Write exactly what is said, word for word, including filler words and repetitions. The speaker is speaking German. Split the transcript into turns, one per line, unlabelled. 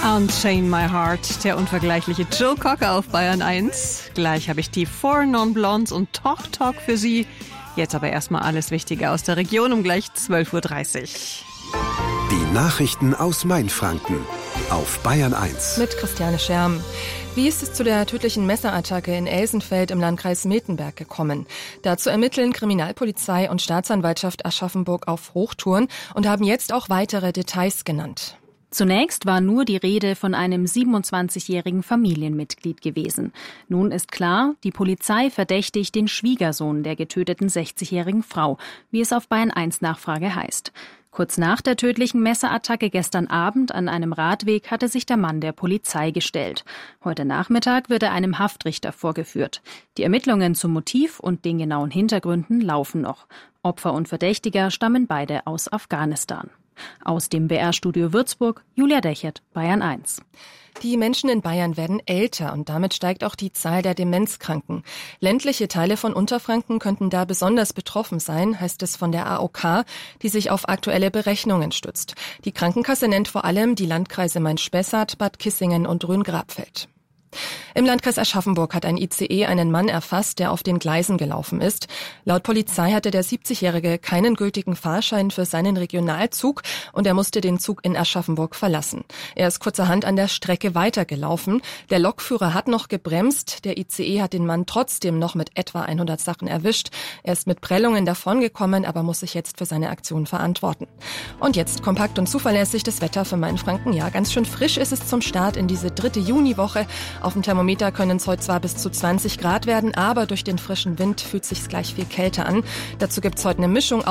Unchain My Heart, der unvergleichliche Joe Cocker auf Bayern eins. Gleich habe ich die Four Non-Blondes und Talk Talk für Sie. Jetzt aber erstmal alles Wichtige aus der Region um gleich zwölf Uhr dreißig.
Die Nachrichten aus Mainfranken auf Bayern eins.
Mit Christiane Scherm. Wie ist es zu der tödlichen Messerattacke in Elsenfeld im Landkreis Metenberg gekommen? Dazu ermitteln Kriminalpolizei und Staatsanwaltschaft Aschaffenburg auf Hochtouren und haben jetzt auch weitere Details genannt.
Zunächst war nur die Rede von einem siebenundzwanzigjährigen Familienmitglied gewesen. Nun ist klar, die Polizei verdächtigt den Schwiegersohn der getöteten sechzigjährigen Frau, wie es auf Bayern eins Nachfrage heißt. Kurz nach der tödlichen Messerattacke gestern Abend an einem Radweg hatte sich der Mann der Polizei gestellt. Heute Nachmittag wird er einem Haftrichter vorgeführt. Die Ermittlungen zum Motiv und den genauen Hintergründen laufen noch. Opfer und Verdächtiger stammen beide aus Afghanistan. Aus dem B R-Studio Würzburg, Julia Dechert, Bayern eins.
Die Menschen in Bayern werden älter und damit steigt auch die Zahl der Demenzkranken. Ländliche Teile von Unterfranken könnten da besonders betroffen sein, heißt es von der A O K, die sich auf aktuelle Berechnungen stützt. Die Krankenkasse nennt vor allem die Landkreise Main-Spessart, Bad Kissingen und Rhön-Grabfeld. Im Landkreis Aschaffenburg hat ein I C E einen Mann erfasst, der auf den Gleisen gelaufen ist. Laut Polizei hatte der siebzigjährige keinen gültigen Fahrschein für seinen Regionalzug und er musste den Zug in Aschaffenburg verlassen. Er ist kurzerhand an der Strecke weitergelaufen. Der Lokführer hat noch gebremst. Der I C E hat den Mann trotzdem noch mit etwa hundert Sachen erwischt. Er ist mit Prellungen davongekommen, aber muss sich jetzt für seine Aktion verantworten. Und jetzt kompakt und zuverlässig das Wetter für Mainfranken. Ja, ganz schön frisch ist es zum Start in diese dritte Juniwoche. Auf dem Thermometer können es heute zwar bis zu zwanzig Grad werden, aber durch den frischen Wind fühlt es sich gleich viel kälter an. Dazu gibt es heute eine Mischung